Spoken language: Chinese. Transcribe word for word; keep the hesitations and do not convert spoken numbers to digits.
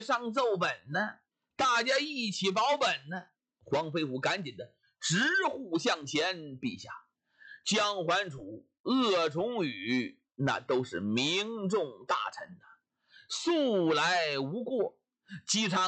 上奏本呢，大家一起保本呢。黄飞虎赶紧的直呼向前，陛下，姜桓楚、鄂崇宇那都是名重大臣呐、素来无过，几场